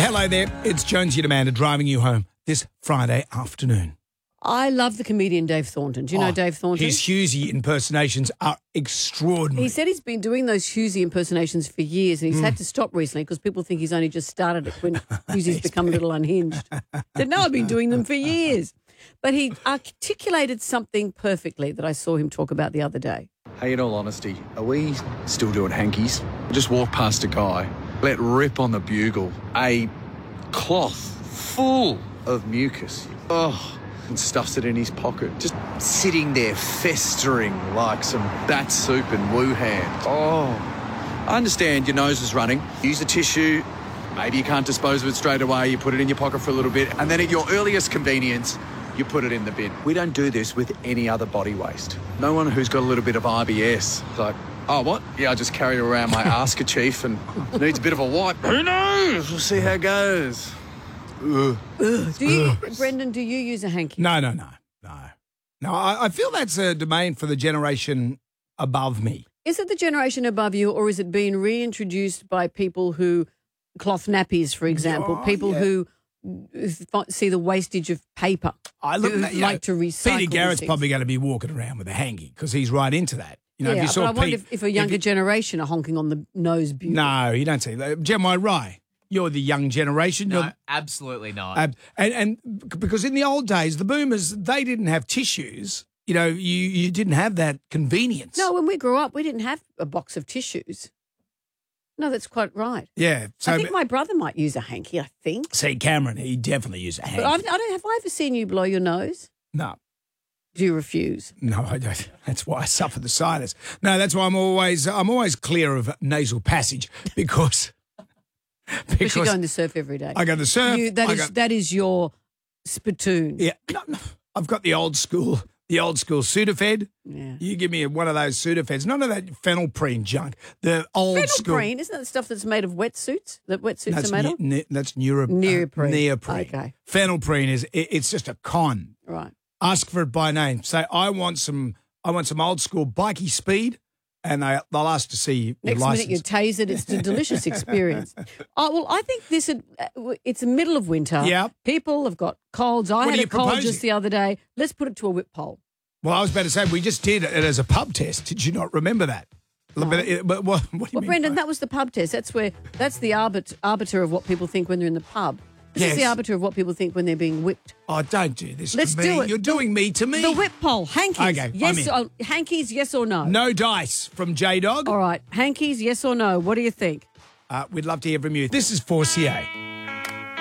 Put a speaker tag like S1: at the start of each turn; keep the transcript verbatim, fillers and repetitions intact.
S1: Hello there, it's Jonesy and Amanda driving you home this Friday afternoon.
S2: I love the comedian Dave Thornton. Do you know
S1: Oh,
S2: Dave Thornton?
S1: His Hughesy impersonations are extraordinary.
S2: He said he's been doing those Hughesy impersonations for years and he's had to stop recently because people think he's only just started it when Hughesy's become a little unhinged. Said, no, I've been doing them for years. But he articulated something perfectly that I saw him talk about the other day.
S3: Hey, in all honesty, are we still doing hankies? I just walked past a guy, let rip on the bugle, a cloth full of mucus. Oh, and stuffs it in his pocket, just sitting there festering like some bat soup in Wuhan. Oh, I understand your nose is running. Use a tissue. Maybe you can't dispose of it straight away. You put it in your pocket for a little bit, and then at your earliest convenience, you put it in the bin. We don't do this with any other body waste. No one who's got a little bit of I B S, like, oh, what? Yeah, I just carry around my ask-a-chief and needs a bit of a wipe. Who knows? We'll see how it goes. Ugh.
S2: Ugh. Do you, Brendan, do you use a hanky?
S1: No, no, no, no. No, I, I feel that's a domain for the generation above me.
S2: Is it the generation above you or is it being reintroduced by people who, cloth nappies, for example,
S1: Oh,
S2: people
S1: yeah.
S2: who f- see the wastage of paper,
S1: I look
S2: who
S1: at that, you
S2: like
S1: know,
S2: to recycle
S1: Peter Garrett's
S2: things?
S1: probably going to be walking around with a hanky because he's right into that. You know,
S2: yeah,
S1: if you saw
S2: but I wonder
S1: Pete,
S2: if, if a younger
S1: you-
S2: generation are honking on the nose bugle.
S1: No, you don't see that. Gemma Rye, you're the young generation.
S4: No,
S1: You're-
S4: absolutely not.
S1: Uh, and, and because in the old days, the boomers, they didn't have tissues. You know, you, you didn't have that convenience.
S2: No, when we grew up, we didn't have a box of tissues. No, that's quite right.
S1: Yeah. So,
S2: I think my brother might use a hanky, I think.
S1: see, Cameron, he definitely used a hanky.
S2: But I've, I don't, have I ever seen you blow your nose?
S1: no.
S2: Do you refuse?
S1: No, I don't. That's why I suffer the sinus. No, that's why I'm always I'm always clear of nasal passage because
S2: Because
S1: because
S2: you go in the surf every day.
S1: I go to the surf.
S2: You, that
S1: I
S2: is
S1: go-
S2: that is your spittoon.
S1: yeah. No, no, I've got the old school the old school Sudafed.
S2: Yeah.
S1: You give me one of those Sudafeds, none of that phenylprene junk. The old school.
S2: Phenylprene, isn't that the stuff that's made of wetsuits? That wetsuits
S1: That's
S2: are made
S1: ne-
S2: of?
S1: ne- that's neuro-
S2: Neoprene.
S1: Uh, neoprene.
S2: Okay.
S1: Phenylprene is it, it's just a con.
S2: Right.
S1: Ask for it by name. Say I want some. I want some old school bikey speed, and they they'll ask to see your
S2: Next
S1: license.
S2: minute you're tasered. It's a delicious experience. Oh, well, I think this, is- uh, it's the middle of winter.
S1: Yeah.
S2: People have got colds. I
S1: What are
S2: had
S1: you
S2: a cold
S1: proposing?
S2: just the other day. Let's put it to a whip poll.
S1: Well, I was about to say we just did it as a pub test. Did you not remember that? But, but, but what, what do you
S2: Well,
S1: mean
S2: Brendan,
S1: by-
S2: that was the pub test. That's where that's the arbit, arbiter of what people think when they're in the pub. This is the
S1: Yes.
S2: arbiter of what people think when they're being whipped.
S1: Oh, don't do this
S2: Let's
S1: to me.
S2: do it.
S1: You're doing me to me.
S2: The whip poll, hankies.
S1: Okay, I'm
S2: yes,
S1: in.
S2: or, hankies, yes or no?
S1: No dice from J Dog.
S2: All right, hankies, yes or no? What do you think?
S1: Uh, we'd love to hear from you. This is four C A.